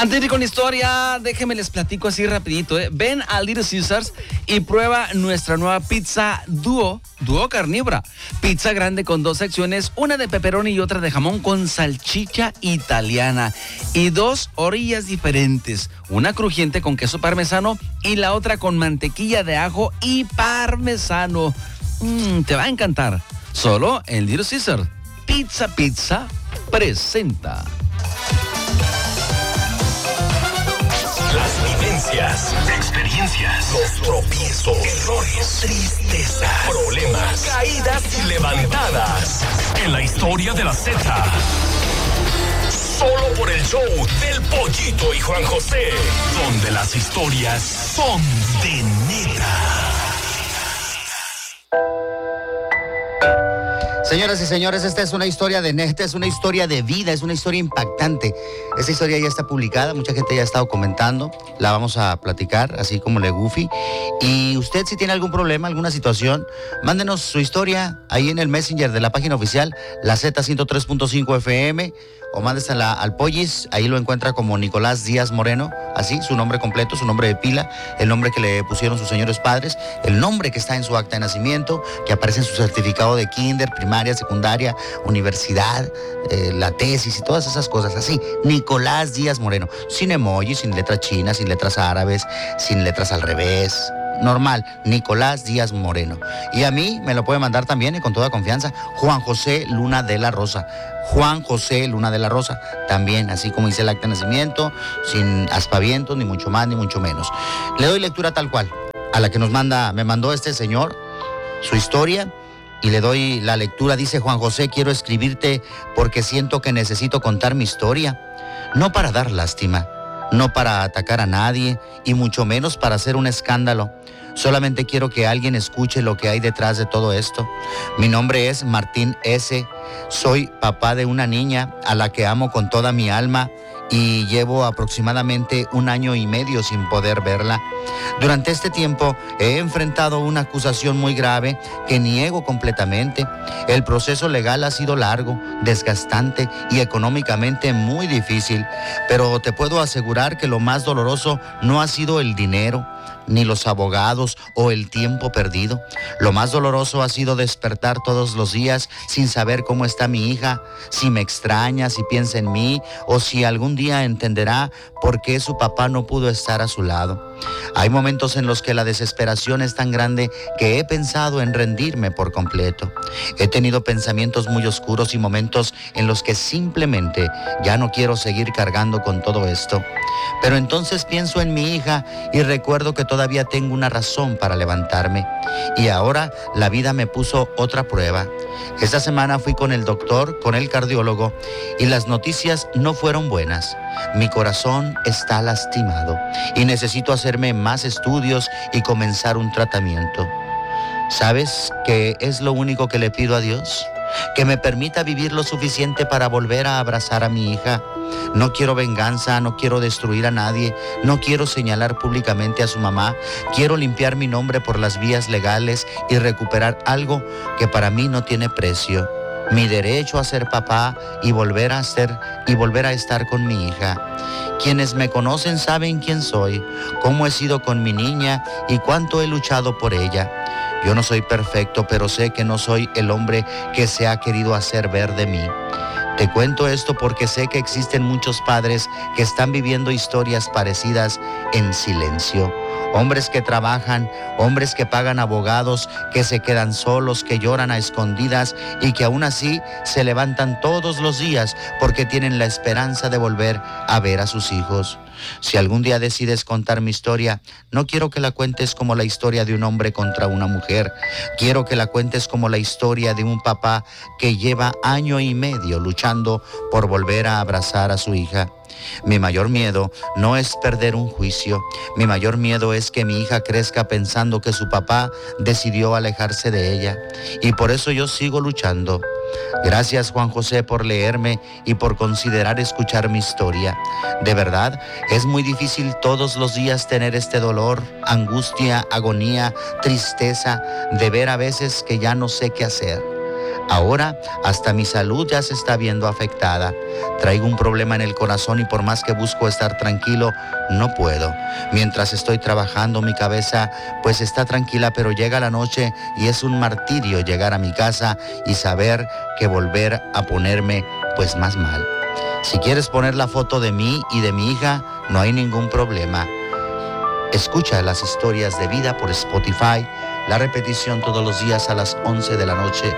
Antes de ir con la historia, déjenme les platico así rapidito. Ven a Little Caesars y prueba nuestra nueva pizza dúo carnívora. Pizza grande con 2 secciones, una de pepperoni y otra de jamón con salchicha italiana. Y 2 orillas diferentes, una crujiente con queso parmesano y la otra con mantequilla de ajo y parmesano. Te va a encantar. Solo en Little Caesars. Pizza presenta. Las vivencias, experiencias, los tropiezos, errores, tristeza, problemas, caídas y levantadas. En la historia de la Z. Solo por el show del Pollito y Juan José, donde las historias son de neta. Señoras y señores, esta es una historia de neta, es una historia de vida, es una historia impactante. Esta historia ya está publicada, mucha gente ya ha estado comentando, la vamos a platicar, así como le Goofy. Y usted, si tiene algún problema, alguna situación, mándenos su historia ahí en el Messenger de la página oficial, la Z103.5 FM, o mándesela al Pollis, ahí lo encuentra como Nicolás Díaz Moreno, así, su nombre completo, su nombre de pila, el nombre que le pusieron sus señores padres, el nombre que está en su acta de nacimiento, que aparece en su certificado de kinder, primaria, secundaria, universidad, la tesis y todas esas cosas, así, Nicolás Díaz Moreno, sin emojis, sin letras chinas, sin letras árabes, sin letras al revés. Normal, Nicolás Díaz Moreno. Y a mí me lo puede mandar también y con toda confianza, Juan José Luna de la Rosa. Juan José Luna de la Rosa, también, así como dice el acta de nacimiento, sin aspavientos, ni mucho más, ni mucho menos. Le doy lectura tal cual, a la que me mandó este señor, su historia, y le doy la lectura. Dice: Juan José, quiero escribirte porque siento que necesito contar mi historia, no para dar lástima, no para atacar a nadie, y mucho menos para hacer un escándalo. Solamente quiero que alguien escuche lo que hay detrás de todo esto. Mi nombre es Martín S. Soy papá de una niña a la que amo con toda mi alma y llevo aproximadamente 1 año y medio sin poder verla. Durante este tiempo he enfrentado una acusación muy grave que niego completamente. El proceso legal ha sido largo, desgastante y económicamente muy difícil, pero te puedo asegurar que lo más doloroso no ha sido el dinero, ni los abogados o el tiempo perdido. Lo más doloroso ha sido despertar todos los días sin saber cómo está mi hija, si me extraña, si piensa en mí o si algún día entenderá por qué su papá no pudo estar a su lado. Hay momentos en los que la desesperación es tan grande que he pensado en rendirme por completo. He tenido pensamientos muy oscuros y momentos en los que simplemente ya no quiero seguir cargando con todo esto. Pero entonces pienso en mi hija y recuerdo que todavía tengo una razón para levantarme. Y ahora la vida me puso otra prueba. Esta semana fui con el doctor, con el cardiólogo, y las noticias no fueron buenas. Mi corazón está lastimado y necesito hacerme más estudios y comenzar un tratamiento. ¿Sabes qué es lo único que le pido a Dios? Que me permita vivir lo suficiente para volver a abrazar a mi hija. No quiero venganza, no quiero destruir a nadie, no quiero señalar públicamente a su mamá. Quiero limpiar mi nombre por las vías legales y recuperar algo que para mí no tiene precio. Mi derecho a ser papá y volver a estar con mi hija. Quienes me conocen saben quién soy, cómo he sido con mi niña y cuánto he luchado por ella. Yo no soy perfecto, pero sé que no soy el hombre que se ha querido hacer ver de mí. Te cuento esto porque sé que existen muchos padres que están viviendo historias parecidas en silencio. Hombres que trabajan, hombres que pagan abogados, que se quedan solos, que lloran a escondidas y que aún así se levantan todos los días porque tienen la esperanza de volver a ver a sus hijos. Si algún día decides contar mi historia, no quiero que la cuentes como la historia de un hombre contra una mujer. Quiero que la cuentes como la historia de un papá que lleva 1 año y medio luchando por volver a abrazar a su hija. Mi mayor miedo no es perder un juicio. Mi mayor miedo es que mi hija crezca pensando que su papá decidió alejarse de ella. Y por eso yo sigo luchando. Gracias, Juan José, por leerme y por considerar escuchar mi historia. De verdad, es muy difícil todos los días tener este dolor, angustia, agonía, tristeza, de ver a veces que ya no sé qué hacer. Ahora hasta mi salud ya se está viendo afectada. Traigo un problema en el corazón y por más que busco estar tranquilo, no puedo. Mientras estoy trabajando, mi cabeza pues está tranquila, pero llega la noche y es un martirio llegar a mi casa y saber que volver a ponerme pues más mal. Si quieres poner la foto de mí y de mi hija, no hay ningún problema. Escucha las historias de vida por Spotify, la repetición todos los días a las 12 de la noche,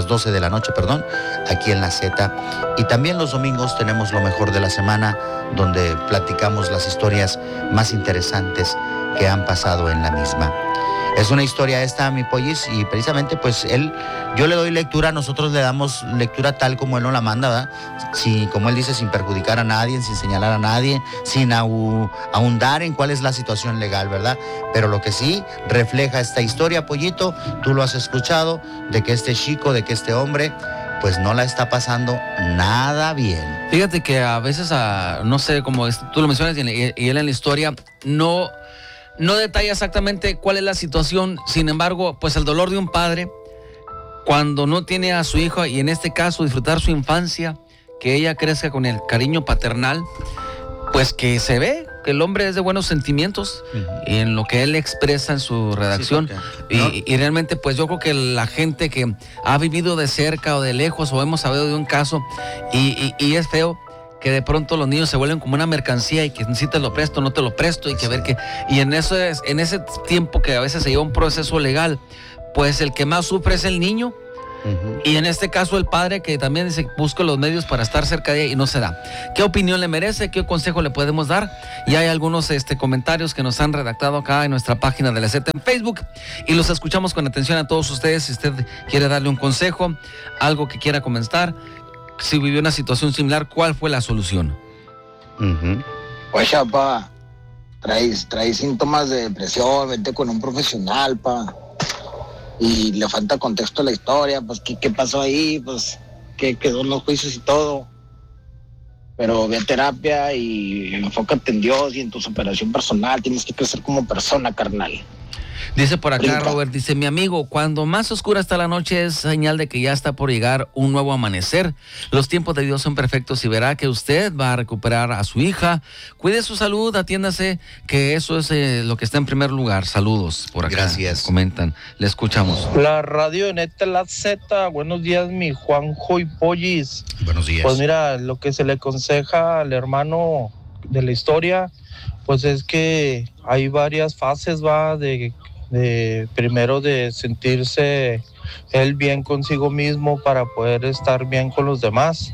aquí en La Z. Y también los domingos tenemos lo mejor de la semana, donde platicamos las historias más interesantes que han pasado en la misma. Es una historia esta, mi Pollis, y precisamente pues yo le doy lectura, nosotros le damos lectura tal como él nos la manda, ¿verdad? Sí, como él dice, sin perjudicar a nadie, sin señalar a nadie, sin ahondar en cuál es la situación legal, ¿verdad? Pero lo que sí refleja esta historia, Pollito, tú lo has escuchado, de que este chico, de que este hombre, pues no la está pasando nada bien. Fíjate que a veces, no sé, como tú lo mencionas y él en la historia, no detalla exactamente cuál es la situación. Sin embargo, pues el dolor de un padre cuando no tiene a su hijo, y en este caso disfrutar su infancia, que ella crezca con el cariño paternal, pues que se ve que el hombre es de buenos sentimientos, y en lo que él expresa en su redacción. Sí, y realmente pues yo creo que la gente que ha vivido de cerca o de lejos, o hemos sabido de un caso, y es feo que de pronto los niños se vuelven como una mercancía y que si te lo presto, no te lo presto, y que ver que... Y en ese tiempo que a veces se lleva un proceso legal, pues el que más sufre es el niño. Y en este caso el padre, que también dice, busco los medios para estar cerca de ella y no se da. ¿Qué opinión le merece? ¿Qué consejo le podemos dar? Y hay algunos comentarios que nos han redactado acá en nuestra página de La Z en Facebook, y los escuchamos con atención a todos ustedes. Si usted quiere darle un consejo, algo que quiera comentar, si vivió una situación similar, ¿cuál fue la solución? Oye, pa, traes síntomas de depresión, vete con un profesional, pa. Y le falta contexto a la historia, pues qué pasó ahí, pues qué quedó en los juicios y todo. Pero ve a terapia y enfócate en Dios y en tu superación personal. Tienes que crecer como persona, carnal. Dice por acá Robert, dice, mi amigo, cuando más oscura está la noche es señal de que ya está por llegar un nuevo amanecer. Los tiempos de Dios son perfectos y verá que usted va a recuperar a su hija. Cuide su salud, atiéndase, que eso es lo que está en primer lugar. Saludos por acá. Gracias. Comentan, le escuchamos. La radio en La Z, buenos días, mi Juanjo y Pollis. Buenos días. Pues mira, lo que se le aconseja al hermano de la historia, pues es que hay varias fases, va, de primero de sentirse él bien consigo mismo para poder estar bien con los demás,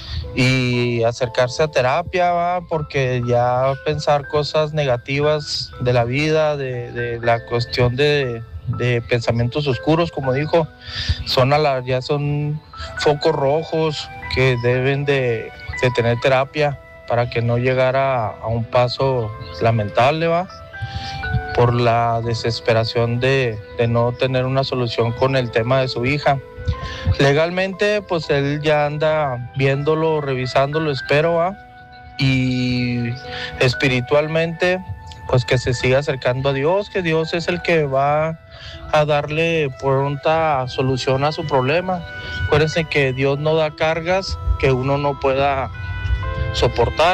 y acercarse a terapia, ¿va? Porque ya pensar cosas negativas de la vida, de la cuestión de pensamientos oscuros, como dijo, ya son focos rojos que deben de tener terapia para que no llegara a un paso lamentable, ¿va? Por la desesperación de no tener una solución con el tema de su hija. Legalmente, pues él ya anda viéndolo, revisándolo, espero, ¿va? Y espiritualmente, pues que se siga acercando a Dios, que Dios es el que va a darle pronta solución a su problema. Acuérdense que Dios no da cargas que uno no pueda soportar.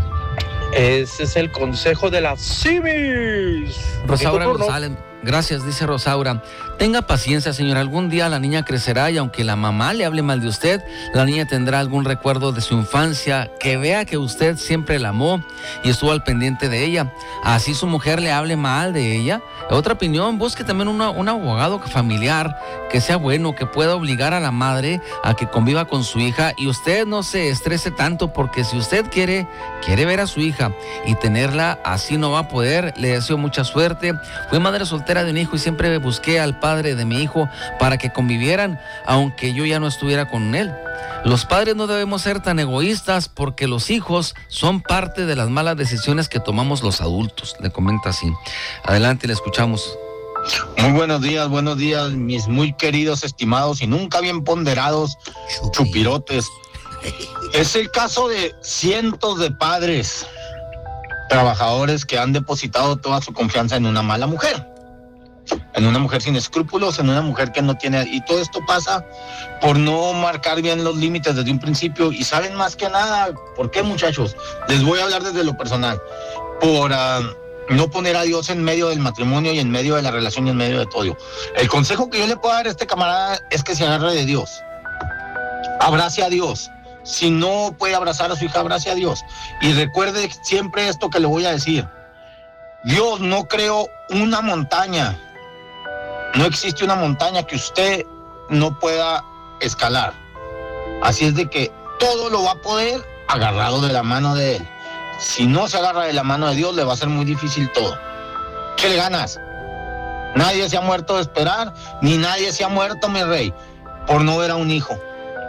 Ese es el consejo de la Civis. Rosaura González, gracias, dice Rosaura. Tenga paciencia, señor. Algún día la niña crecerá y aunque la mamá le hable mal de usted, la niña tendrá algún recuerdo de su infancia, que vea que usted siempre la amó y estuvo al pendiente de ella. Así su mujer le hable mal de ella. Otra opinión, busque también un abogado familiar que sea bueno, que pueda obligar a la madre a que conviva con su hija, y usted no se estrese tanto, porque si usted quiere ver a su hija y tenerla, así no va a poder. Le deseo mucha suerte. Fui madre soltera de un hijo y siempre busqué al padre de mi hijo para que convivieran, aunque yo ya no estuviera con él. Los padres no debemos ser tan egoístas, porque los hijos son parte de las malas decisiones que tomamos los adultos. Le comenta así. Adelante, le escuchamos. Muy buenos días, mis muy queridos, estimados y nunca bien ponderados chupirotes. Es el caso de cientos de padres trabajadores que han depositado toda su confianza en una mala mujer. en una mujer sin escrúpulos, en una mujer que no tiene... Y todo esto pasa por no marcar bien los límites desde un principio. Y saben más que nada, ¿por qué, muchachos? Les voy a hablar desde lo personal. Por no poner a Dios en medio del matrimonio y en medio de la relación y en medio de todo. El consejo que yo le puedo dar a este camarada es que se agarre de Dios. Abrace a Dios. Si no puede abrazar a su hija, abrace a Dios. Y recuerde siempre esto que le voy a decir. Dios no creó una montaña. No existe una montaña que usted no pueda escalar. Así es de que todo lo va a poder agarrado de la mano de Él. Si no se agarra de la mano de Dios, le va a ser muy difícil todo. ¿Qué le ganas? Nadie se ha muerto de esperar, ni nadie se ha muerto, mi rey, por no ver a un hijo.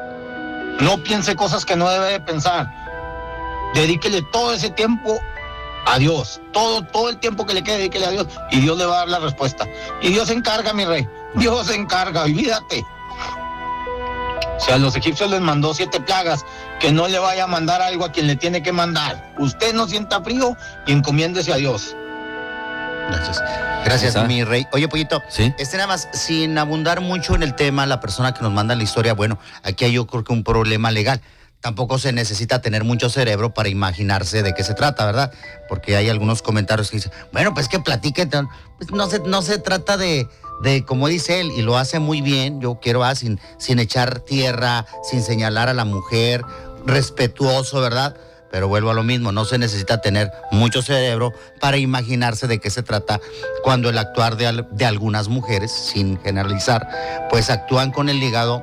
No piense cosas que no debe de pensar. Dedíquele todo ese tiempo a Dios. Todo el tiempo que le quede, dedíquele a Dios. Y Dios le va a dar la respuesta. Y Dios se encarga, mi rey. Dios se encarga, olvídate. Si a los egipcios les mandó 7 plagas, que no le vaya a mandar algo a quien le tiene que mandar. Usted no sienta frío y encomiéndese a Dios. Gracias, mi rey. Oye, Pollito, ¿sí? Nada más, sin abundar mucho en el tema, la persona que nos manda la historia, bueno, aquí hay yo creo que un problema legal. Tampoco se necesita tener mucho cerebro para imaginarse de qué se trata, ¿verdad? Porque hay algunos comentarios que dicen, bueno, pues que platique. Pues no se trata de como dice él, y lo hace muy bien, yo quiero sin echar tierra, sin señalar a la mujer, respetuoso, ¿verdad? Pero vuelvo a lo mismo, no se necesita tener mucho cerebro para imaginarse de qué se trata cuando el actuar de algunas mujeres, sin generalizar, pues actúan con el hígado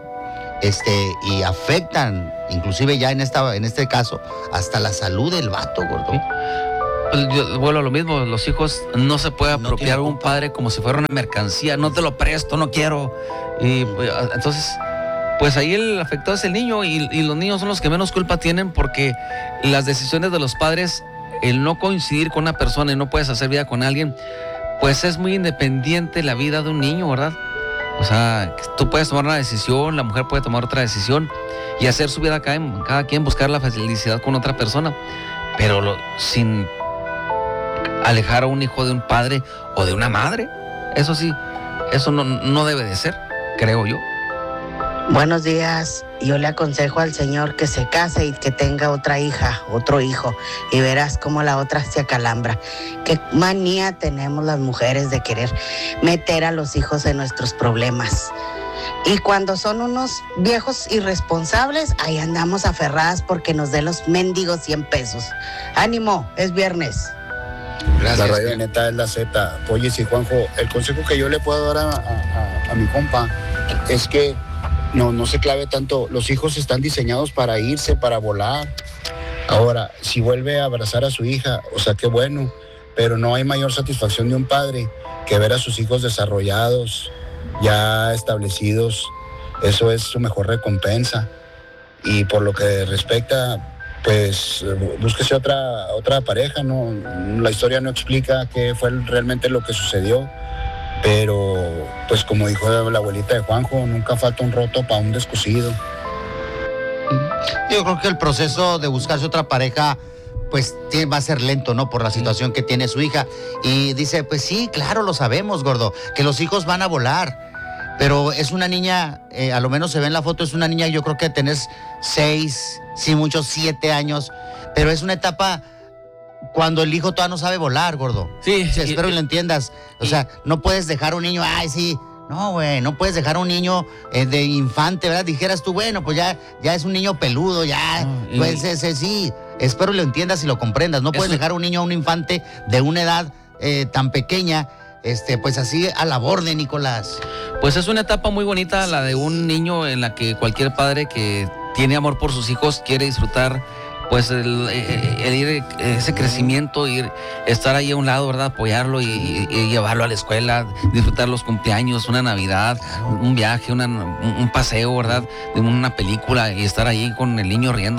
y afectan, inclusive ya en este caso, hasta la salud del vato, gordo. ¿Sí? Yo vuelvo a lo mismo, los hijos no se puede apropiar un padre como si fuera una mercancía, no te lo presto, no quiero. Y entonces, pues ahí el afectado es el niño y los niños son los que menos culpa tienen porque las decisiones de los padres, el no coincidir con una persona y no puedes hacer vida con alguien, pues es muy independiente la vida de un niño, ¿verdad? O sea, tú puedes tomar una decisión, la mujer puede tomar otra decisión y hacer su vida cada quien, buscar la felicidad con otra persona, pero sin alejar a un hijo de un padre o de una madre. Eso sí, eso no debe de ser, creo yo. Buenos días. Yo le aconsejo al señor que se case y que tenga otra hija, otro hijo, y verás cómo la otra se acalambra. Qué manía tenemos las mujeres de querer meter a los hijos en nuestros problemas. Y cuando son unos viejos irresponsables, ahí andamos aferradas porque nos den los mendigos 100 pesos. Ánimo, es viernes. Gracias. La radio neta es la Z. Oye, sí, Juanjo, el consejo que yo le puedo dar a mi compa es que no se clave tanto. Los hijos están diseñados para irse, para volar. Ahora, si vuelve a abrazar a su hija, o sea, qué bueno, pero no hay mayor satisfacción de un padre que ver a sus hijos desarrollados, ya establecidos. Eso es su mejor recompensa. Y por lo que respecta, pues búsquese otra pareja, ¿no? La historia no explica qué fue realmente lo que sucedió, pero pues como dijo la abuelita de Juanjo, nunca falta un roto para un descosido. Yo creo que el proceso de buscarse otra pareja pues va a ser lento, ¿no? Por la situación que tiene su hija. Y dice, pues sí, claro, lo sabemos, gordo, que los hijos van a volar. Pero es una niña, a lo menos se ve en la foto, es una niña, yo creo que tenés 6, sí, muchos 7 años. Pero es una etapa cuando el hijo todavía no sabe volar, gordo. Sí. Espero que lo entiendas. O sea, no puedes dejar a un niño, ay, sí. No, güey, no puedes dejar a un niño de infante, ¿verdad? Dijeras tú, bueno, pues ya es un niño peludo, ya. Pues sí. Espero que lo entiendas y lo comprendas. No puedes dejar a un niño, a un infante de una edad tan pequeña, pues así a la borde, Nicolás. Pues es una etapa muy bonita la de un niño en la que cualquier padre que tiene amor por sus hijos quiere disfrutar pues el ir ese crecimiento, estar ahí a un lado, ¿verdad? Apoyarlo y llevarlo a la escuela, disfrutar los cumpleaños, una Navidad, un viaje, un paseo, ¿verdad? De una película y estar ahí con el niño riendo.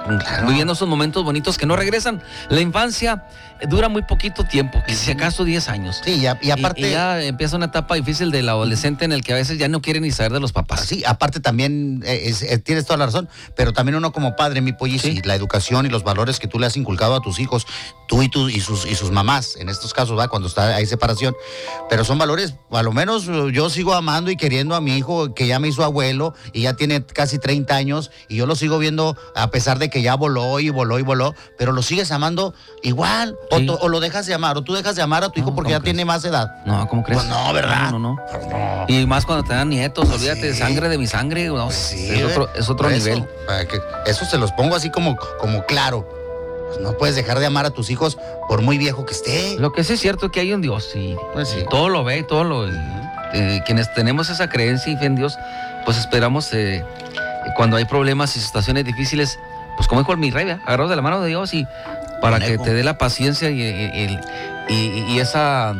viviendo esos momentos bonitos que no regresan. La infancia dura muy poquito tiempo, que si acaso 10 años. Sí, y aparte... Y ya empieza una etapa difícil del adolescente en el que a veces ya no quiere ni saber de los papás. Sí, aparte también tienes toda la razón, pero también uno como padre, mi Pollis, y la educación y los valores que tú le has inculcado a tus hijos, tú y sus mamás, en estos casos, ¿va? Cuando hay separación, pero son valores, a lo menos yo sigo amando y queriendo a mi hijo que ya me hizo abuelo y ya tiene casi 30 años y yo lo sigo viendo a pesar de que ya voló, pero lo sigues amando igual, o lo dejas de amar, o tú dejas de amar a tu hijo porque ya tiene más edad. No, ¿cómo crees? Pues no, ¿verdad? No. Y más cuando te dan nietos, olvídate de sangre de mi sangre, no, es otro nivel. Eso se los pongo así como claro. Pues no puedes dejar de amar a tus hijos por muy viejo que esté. Lo que sí es cierto es que hay un Dios y todo lo ve, quienes tenemos esa creencia y fe en Dios, pues esperamos cuando hay problemas y situaciones difíciles, pues como dijo el mi rey, agarrados de la mano de Dios y para que te dé la paciencia y esa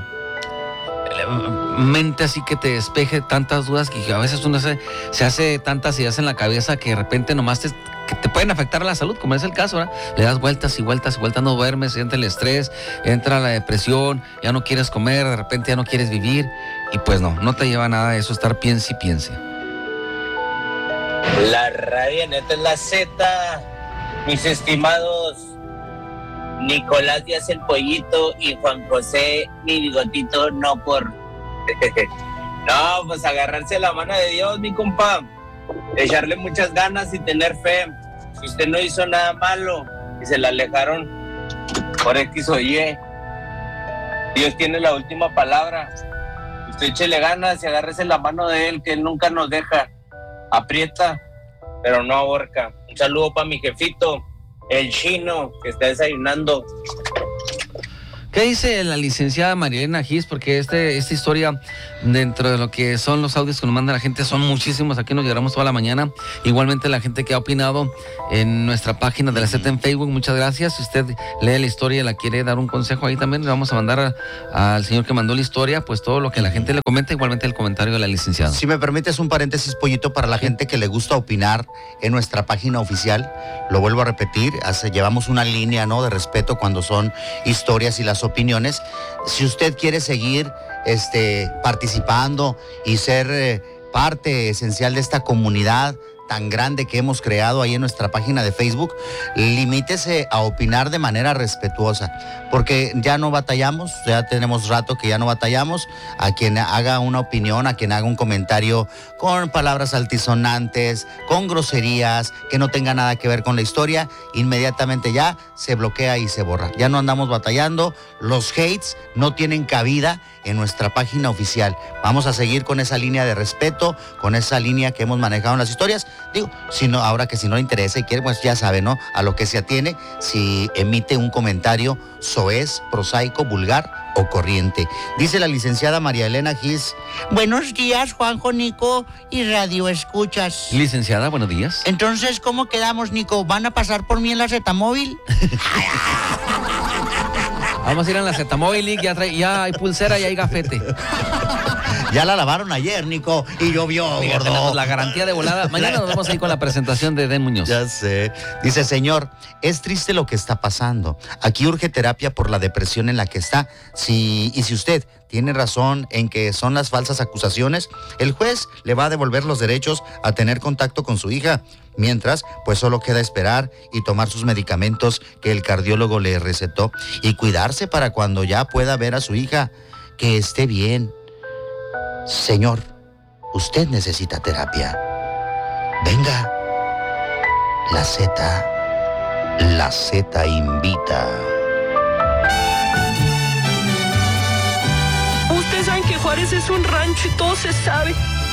mente así que te despeje tantas dudas que a veces uno se hace tantas ideas en la cabeza que de repente nomás que te pueden afectar a la salud, como es el caso, ¿verdad? Le das vueltas y vueltas, no duermes, entra el estrés, entra la depresión, ya no quieres comer, de repente ya no quieres vivir y pues no te lleva nada de eso estar piense y piense. La Radioneta es la Z, mis estimados Nicolás Díaz el Pollito y Juan José mi Bigotito, no, pues agarrarse la mano de Dios, mi compa, echarle muchas ganas y tener fe. Si usted no hizo nada malo y se la alejaron por X o Y, Dios tiene la última palabra. Usted échele ganas y agárrese la mano de Él, que Él nunca nos deja. Aprieta, pero no ahorca. Un saludo para mi jefito, el chino, que está desayunando. ¿Qué dice la licenciada Marielena Gis? Porque esta historia, dentro de lo que son los audios que nos manda la gente, son muchísimos. Aquí nos llegaremos toda la mañana. Igualmente la gente que ha opinado en nuestra página de la Z en Facebook, muchas gracias. Si usted lee la historia y la quiere dar un consejo ahí también, le vamos a mandar al señor que mandó la historia, pues todo lo que la gente le comenta, igualmente el comentario de la licenciada. Si me permites un paréntesis, Pollito, para la gente que le gusta opinar en nuestra página oficial, lo vuelvo a repetir, llevamos una línea, ¿no?, de respeto cuando son historias y las opiniones. Si usted quiere seguir participando y ser parte esencial de esta comunidad tan grande que hemos creado ahí en nuestra página de Facebook, limítese a opinar de manera respetuosa, porque ya no batallamos, ya tenemos rato que ya no batallamos. A quien haga una opinión, a quien haga un comentario con palabras altisonantes, con groserías, que no tenga nada que ver con la historia, inmediatamente ya se bloquea y se borra. Ya no andamos batallando, los hates no tienen cabida en nuestra página oficial. Vamos a seguir con esa línea de respeto, con esa línea que hemos manejado en las historias. Digo, ahora que si no le interesa y quiere, pues ya sabe, ¿no?, a lo que se atiene si emite un comentario soez, prosaico, vulgar o corriente. Dice la licenciada María Elena Gis: buenos días, Juanjo, Nico y Radio Escuchas. Licenciada, buenos días. Entonces, ¿cómo quedamos, Nico? ¿Van a pasar por mí en la Zetamóvil? Vamos a ir en la Zetamóvil, ya hay pulsera y hay gafete. Ya la lavaron ayer, Nico, y llovió, gordo. Tenemos la garantía de volada. Mañana nos vamos a ir con la presentación de Den Muñoz. Ya sé. Dice: señor, es triste lo que está pasando. Aquí urge terapia por la depresión en la que está. Si usted tiene razón en que son las falsas acusaciones, el juez le va a devolver los derechos a tener contacto con su hija. Mientras, pues solo queda esperar y tomar sus medicamentos que el cardiólogo le recetó y cuidarse para cuando ya pueda ver a su hija, que esté bien. Señor, usted necesita terapia. Venga, la Z invita. Ustedes saben que Juárez es un rancho y todo se sabe.